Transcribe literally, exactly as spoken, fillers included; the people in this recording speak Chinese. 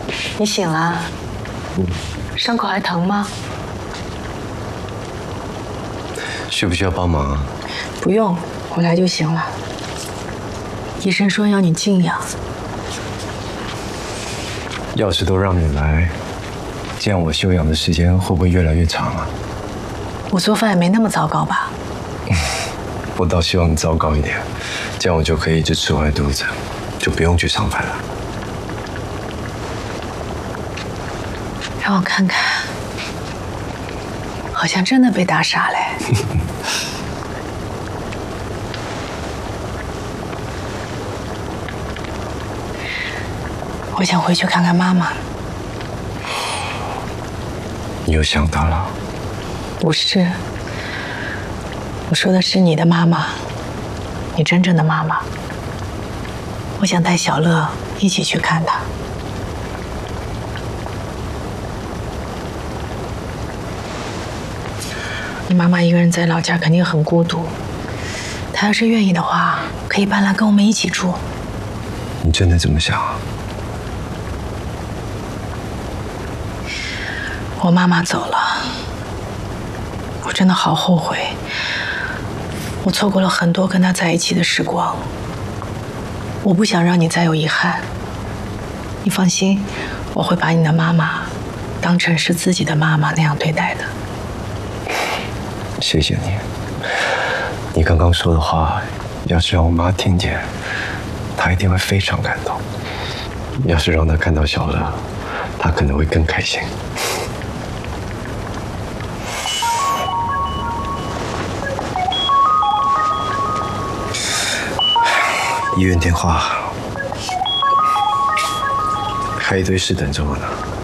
你醒了？ 嗯。 伤口还疼吗？ 需不需要帮忙啊？ 不用，我来就行了。医生说要你静养。 要是都让你来，这样我休养的时间会不会越来越长啊？ 我做饭也没那么糟糕吧？ 我倒希望你糟糕一点，这样我就可以一直吃坏肚子，就不用去上班了。 让我看看，好像真的被打傻嘞。我想回去看看妈妈。 你又想她了？ 不是，我说的是你的妈妈，你真正的妈妈。我想带小乐一起去看她。你妈妈一个人在老家肯定很孤独，她要是愿意的话，可以搬来跟我们一起住。 你真的这么想啊？ 我妈妈走了，我真的好后悔，我错过了很多跟她在一起的时光。我不想让你再有遗憾。你放心，我会把你的妈妈当成是自己的妈妈那样对待的。 谢谢你。你刚刚说的话，要是让我妈听见，她一定会非常感动。要是让她看到小乐，她可能会更开心。医院电话，还有一堆事等着我呢。